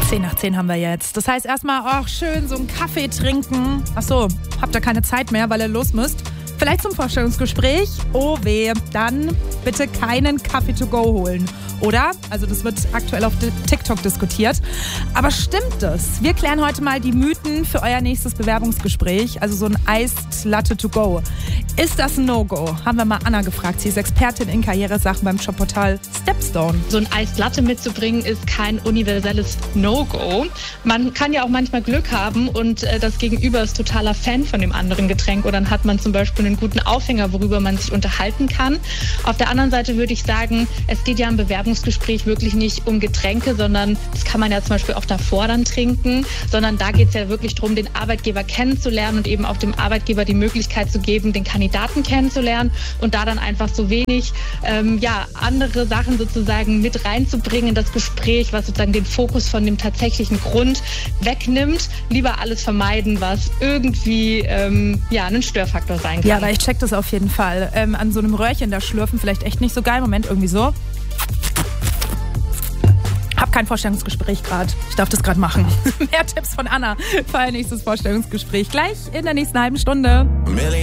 10:10 haben wir jetzt. Das heißt erstmal, ach schön, so einen Kaffee trinken. Ach so, habt ihr keine Zeit mehr, weil ihr los müsst? Vielleicht zum Vorstellungsgespräch? Oh weh, dann bitte keinen Kaffee to go holen. Oder? Also das wird aktuell auf TikTok diskutiert. Aber stimmt das? Wir klären heute mal die Mythen für euer nächstes Bewerbungsgespräch. Also so ein Iced Latte to go. Ist das ein No-Go? Haben wir mal Anna gefragt. Sie ist Expertin in Karrieresachen beim Jobportal Stepstone. So ein Iced Latte mitzubringen ist kein universelles No-Go. Man kann ja auch manchmal Glück haben und das Gegenüber ist totaler Fan von dem anderen Getränk. Oder dann hat man zum Beispiel einen guten Aufhänger, worüber man sich unterhalten kann. Auf der anderen Seite würde ich sagen, es geht ja im Bewerbungsgespräch wirklich nicht um Getränke, sondern das kann man ja zum Beispiel auch davor dann trinken, sondern da geht es ja wirklich darum, den Arbeitgeber kennenzulernen und eben auch dem Arbeitgeber die Möglichkeit zu geben, den Kandidaten kennenzulernen und da dann einfach so wenig andere Sachen sozusagen mit reinzubringen in das Gespräch, was sozusagen den Fokus von dem tatsächlichen Grund wegnimmt. Lieber alles vermeiden, was irgendwie ein Störfaktor sein kann. Ja, aber ich check das auf jeden Fall. An so einem Röhrchen da schlürfen vielleicht echt nicht so geil. Moment, irgendwie so. Hab kein Vorstellungsgespräch gerade. Ich darf das gerade machen. Mehr Tipps von Anna für ein nächstes Vorstellungsgespräch. Gleich in der nächsten halben Stunde.